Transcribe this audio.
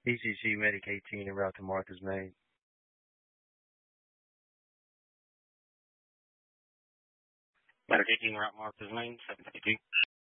ECC Medic 18 en route to Martha's Main. Medic 18 route Martha's Main, 752.